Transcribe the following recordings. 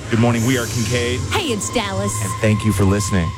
Good morning. We are Kincaid. Hey, it's Dallas. And thank you for listening.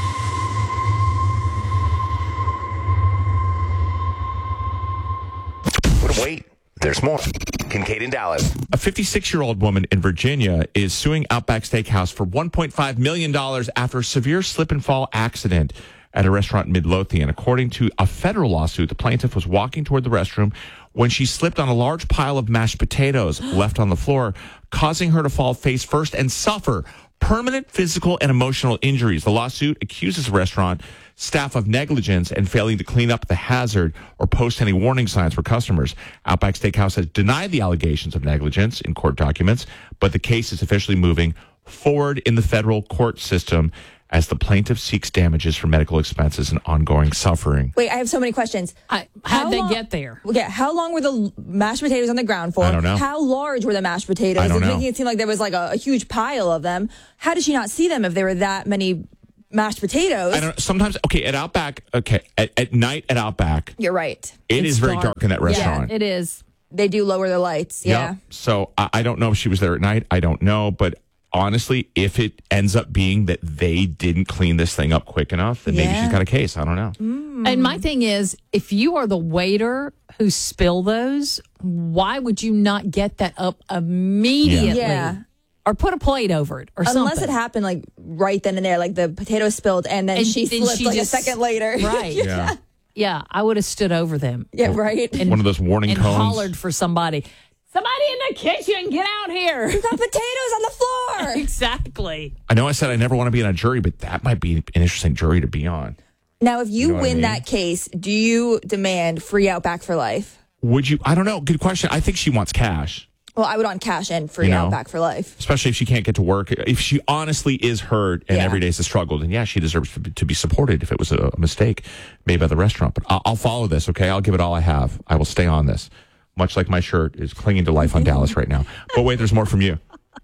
Wait, there's more. Kincaid in Dallas. A 56-year-old woman in Virginia is suing Outback Steakhouse for $1.5 million after a severe slip and fall accident at a restaurant in Midlothian. According to a federal lawsuit, the plaintiff was walking toward the restroom when she slipped on a large pile of mashed potatoes left on the floor, causing her to fall face first and suffer permanent physical and emotional injuries. The lawsuit accuses the restaurant staff of negligence and failing to clean up the hazard or post any warning signs for customers. Outback Steakhouse has denied the allegations of negligence in court documents, but the case is officially moving forward in the federal court system as the plaintiff seeks damages for medical expenses and ongoing suffering. Wait, I have so many questions. How'd they get there? Okay, how long were the mashed potatoes on the ground for? I don't know. How large were the mashed potatoes? I don't know. Making it seem like there was like a huge pile of them. How did she not see them if there were that many mashed potatoes? I don't know. Sometimes, at Outback, at night at Outback, You're right. it's very dark in that restaurant. Yeah, it is. They do lower their lights. Yeah. Yep. So I don't know if she was there at night. I don't know. But honestly, if it ends up being that they didn't clean this thing up quick enough, then maybe she's got a case. I don't know. And my thing is, if you are the waiter who spilled those, why would you not get that up immediately? Yeah. Or put a plate over it or Unless something. it happened like right then and there, like the potato spilled and then she slipped like a second later. Right. Yeah. Yeah, I would have stood over them. Yeah, right. And, One of those warning and cones. hollered for somebody. Somebody in the kitchen, get out here. You got potatoes on the floor. Exactly. I know I said I never want to be on a jury, but that might be an interesting jury to be on. Now, if you know what I win mean? that case, do you demand free Outback for life? Would you? I don't know. Good question. I think she wants cash. Well, I would want cash and free You know? Outback for life. Especially if she can't get to work. If she honestly is hurt and Yeah. every day is a struggle, then she deserves to be supported if it was a mistake made by the restaurant. But I'll follow this, okay? I'll give it all I have. I will stay on this, much like my shirt is clinging to life on Dallas right now. But wait, there's more from you.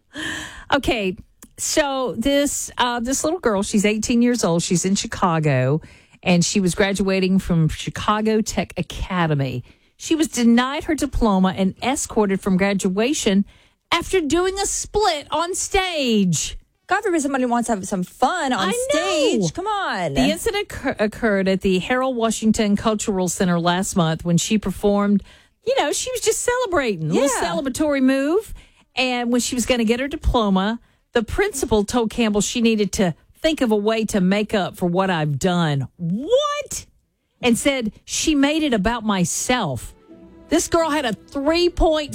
Okay, so this little girl, she's 18 years old. She's in Chicago, and she was graduating from Chicago Tech Academy. She was denied her diploma and escorted from graduation after doing a split on stage. God forbid somebody wants to have some fun on I know. stage. Come on. The incident occurred at the Harold Washington Cultural Center last month when she performed. She was just celebrating, a little celebratory move. And when she was going to get her diploma, the principal told Campbell she needed to think of a way to make up for what I've done. What? And said she made it about myself. This girl had a 3.5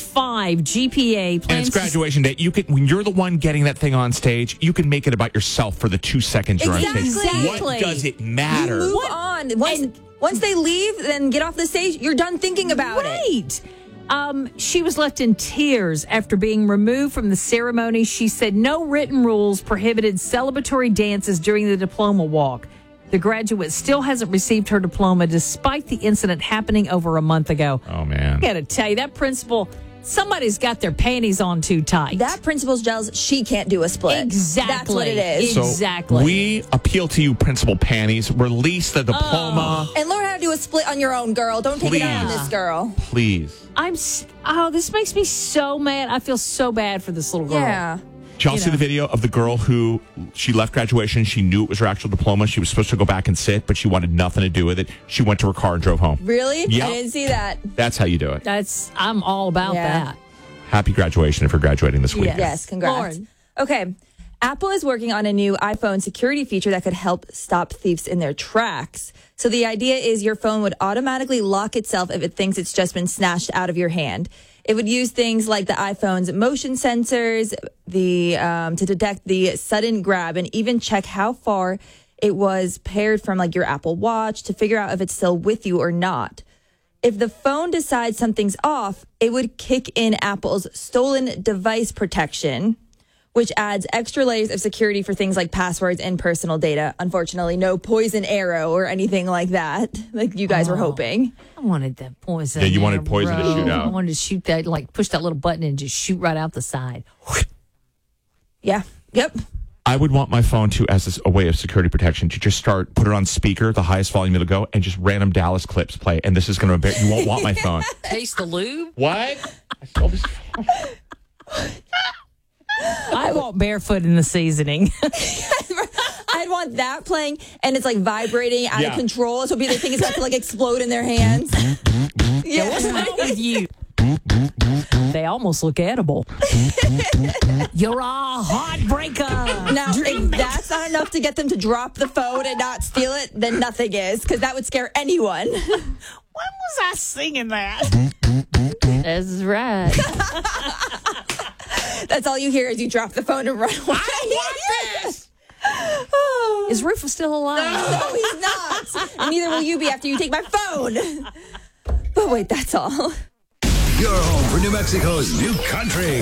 GPA. And it's graduation day. When you're the one getting that thing on stage, you can make it about yourself for the 2 seconds you're on stage. Exactly. What does it matter? Move on. Once they leave, then get off the stage, you're done thinking about it. Right. She was left in tears after being removed from the ceremony. She said no written rules prohibited celebratory dances during the diploma walk. The graduate still hasn't received her diploma despite the incident happening over a month ago. Oh, man. I got to tell you, that principal, somebody's got their panties on too tight. That principal's jealous she can't do a split. Exactly. That's what it is. So Exactly. we appeal to you, Principal Panties. Release the diploma. And learn how to do a split on your own, girl. Don't take it out on Please. this girl. Please. This makes me so mad. I feel so bad for this little girl. Yeah. Did y'all see the video of the girl who she left graduation? She knew it was her actual diploma. She was supposed to go back and sit, but she wanted nothing to do with it. She went to her car and drove home. Really? Yep. I didn't see that. That's how you do it. I'm all about Yeah. that. Happy graduation if you're graduating this week. Yes, congrats. Lauren. Okay. Apple is working on a new iPhone security feature that could help stop thieves in their tracks. So the idea is your phone would automatically lock itself if it thinks it's just been snatched out of your hand. It would use things like the iPhone's motion sensors, to detect the sudden grab and even check how far it was paired from like your Apple Watch to figure out if it's still with you or not. If the phone decides something's off, it would kick in Apple's stolen device protection, which adds extra layers of security for things like passwords and personal data. Unfortunately, no poison arrow or anything like that, like you guys were hoping. I wanted that poison. Yeah, you wanted there, poison to bro. shoot out. I wanted to shoot that, like push that little button and just shoot right out the side. Yeah. Yep. I would want my phone to, as a way of security protection, to just put it on speaker, the highest volume it'll go, and just random Dallas clips play. And this is going to, you won't want my phone. Taste the lube? What? I stole this phone. I want Barefoot in the seasening. I'd want that playing, and it's like vibrating out of control. So they think it's about to like explode in their hands. What's wrong with you? They almost look edible. You're a heartbreaker. Now, if that's not enough to get them to drop the phone and not steal it, then nothing is, because that would scare anyone. When was I singing that? That's right. That's all you hear is you drop the phone and run away. I want this. Is Rufus still alive? No, he's not. And neither will you be after you take my phone. But wait, that's all. You're home for New Mexico's new country,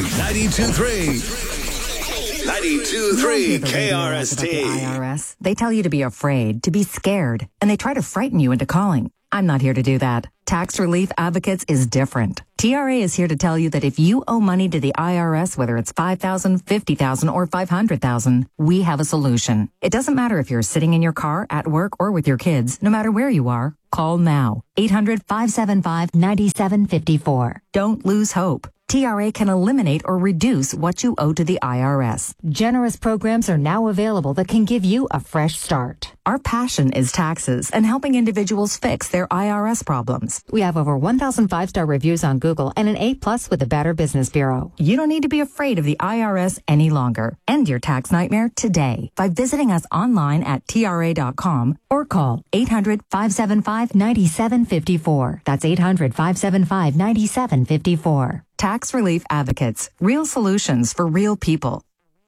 92.3. 92.3 KRST. IRS. They tell you to be afraid, to be scared, and they try to frighten you into calling. I'm not here to do that. Tax Relief Advocates is different. TRA is here to tell you that if you owe money to the IRS, whether it's $5,000, $50,000, or $500,000, we have a solution. It doesn't matter if you're sitting in your car, at work, or with your kids. No matter where you are, call now. 800-575-9754. Don't lose hope. TRA can eliminate or reduce what you owe to the IRS. Generous programs are now available that can give you a fresh start. Our passion is taxes and helping individuals fix their IRS problems. We have over 1,000 5-star reviews on Google and an A+ with the Better Business Bureau. You don't need to be afraid of the IRS any longer. End your tax nightmare today by visiting us online at TRA.com or call 800-575-9754. That's 800-575-9754. Tax Relief Advocates. Real solutions for real people.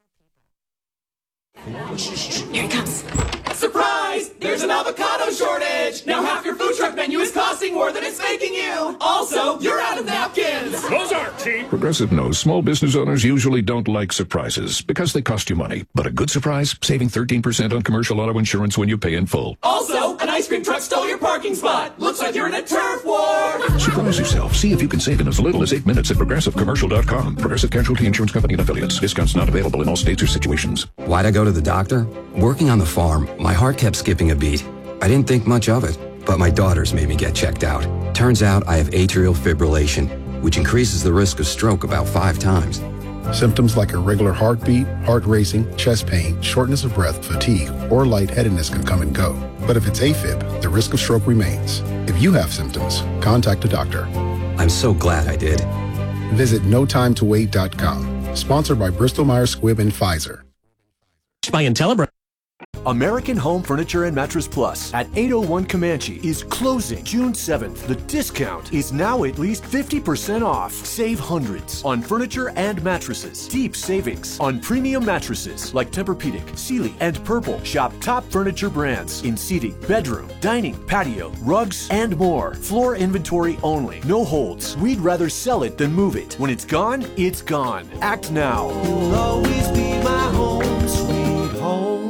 Here it comes. Surprise! There's an avocado shortage! Now half your food truck menu is costing more than it's making you! Also, you're out of napkins! Those aren't cheap! Progressive knows small business owners usually don't like surprises because they cost you money. But a good surprise, saving 13% on commercial auto insurance when you pay in full. Also, an ice cream truck stole your parking spot! Looks like you're in a turf war! Surprise yourself. See if you can save in as little as 8 minutes at ProgressiveCommercial.com. Progressive Casualty Insurance Company and Affiliates. Discounts not available in all states or situations. Why'd I go to the doctor? Working on the farm, my heart kept skipping a beat. I didn't think much of it, but my daughters made me get checked out. Turns out I have atrial fibrillation, which increases the risk of stroke about 5 times. Symptoms like irregular heartbeat, heart racing, chest pain, shortness of breath, fatigue, or lightheadedness can come and go. But if it's AFib, the risk of stroke remains. If you have symptoms, contact a doctor. I'm so glad I did. Visit notimetowait.com. Sponsored by Bristol Myers Squibb and Pfizer. By Intellibrand. American Home Furniture and Mattress Plus at 801 Comanche is closing June 7th. The discount is now at least 50% off. Save hundreds on furniture and mattresses. Deep savings on premium mattresses like Tempur-Pedic, Sealy, and Purple. Shop top furniture brands in seating, bedroom, dining, patio, rugs, and more. Floor inventory only. No holds. We'd rather sell it than move it. When it's gone, it's gone. Act now. You'll always be my home, sweet home.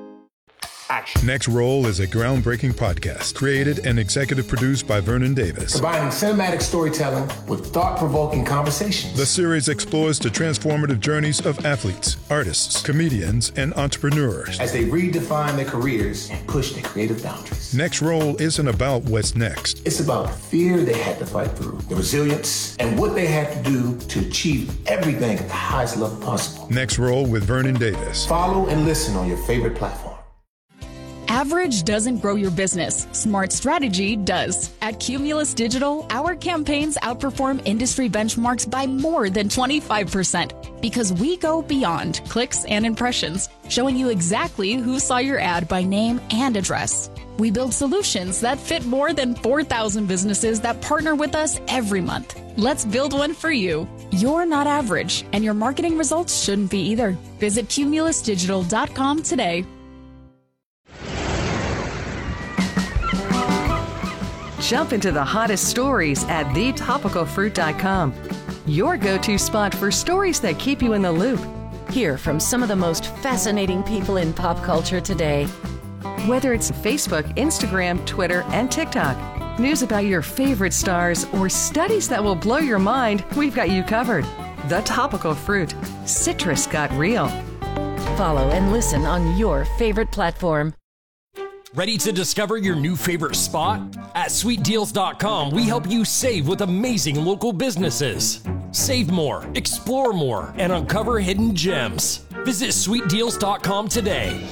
Next Roll is a groundbreaking podcast created and executive produced by Vernon Davis. Combining cinematic storytelling with thought-provoking conversations. The series explores the transformative journeys of athletes, artists, comedians, and entrepreneurs as they redefine their careers and push their creative boundaries. Next Roll isn't about what's next. It's about the fear they had to fight through, the resilience, and what they had to do to achieve everything at the highest level possible. Next Roll with Vernon Davis. Follow and listen on your favorite platform. Average doesn't grow your business. Smart strategy does. At Cumulus Digital, our campaigns outperform industry benchmarks by more than 25% because we go beyond clicks and impressions, showing you exactly who saw your ad by name and address. We build solutions that fit more than 4,000 businesses that partner with us every month. Let's build one for you. You're not average, and your marketing results shouldn't be either. Visit cumulusdigital.com today. Jump into the hottest stories at thetopicalfruit.com. Your go-to spot for stories that keep you in the loop. Hear from some of the most fascinating people in pop culture today. Whether it's Facebook, Instagram, Twitter, and TikTok, news about your favorite stars, or studies that will blow your mind, we've got you covered. The Topical Fruit. Citrus got real. Follow and listen on your favorite platform. Ready to discover your new favorite spot? At sweetdeals.com, we help you save with amazing local businesses. Save more, explore more, and uncover hidden gems. Visit sweetdeals.com today.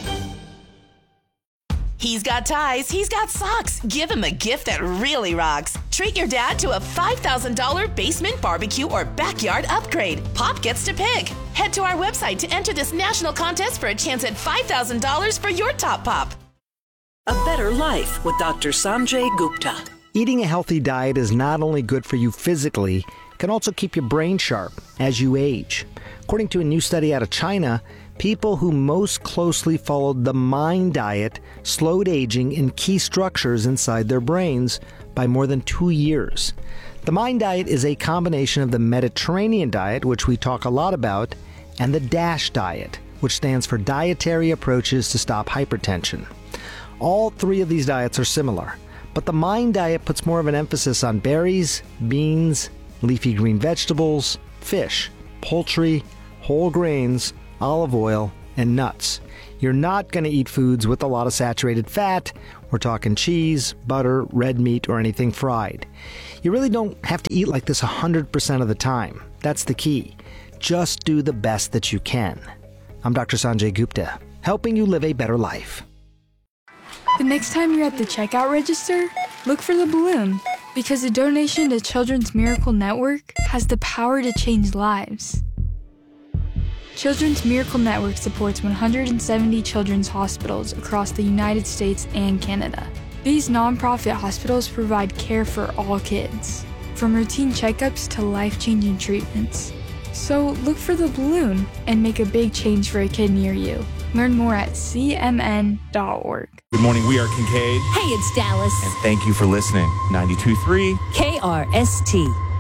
He's got ties, he's got socks. Give him a gift that really rocks. Treat your dad to a $5,000 basement barbecue or backyard upgrade. Pop gets to pick. Head to our website to enter this national contest for a chance at $5,000 for your top pop. A better life with Dr. Sanjay Gupta. Eating a healthy diet is not only good for you physically, it can also keep your brain sharp as you age. According to a new study out of China, people who most closely followed the MIND diet slowed aging in key structures inside their brains by more than 2 years. The MIND diet is a combination of the Mediterranean diet, which we talk a lot about, and the DASH diet, which stands for Dietary Approaches to Stop Hypertension. All three of these diets are similar, but the MIND diet puts more of an emphasis on berries, beans, leafy green vegetables, fish, poultry, whole grains, olive oil, and nuts. You're not going to eat foods with a lot of saturated fat. We're talking cheese, butter, red meat, or anything fried. You really don't have to eat like this 100% of the time. That's the key. Just do the best that you can. I'm Dr. Sanjay Gupta, helping you live a better life. The next time you're at the checkout register, look for the balloon, because a donation to Children's Miracle Network has the power to change lives. Children's Miracle Network supports 170 children's hospitals across the United States and Canada. These nonprofit hospitals provide care for all kids, from routine checkups to life-changing treatments. So look for the balloon and make a big change for a kid near you. Learn more at cmn.org. Good morning, we are Kincaid. Hey, it's Dallas. And thank you for listening. 92.3 KRST.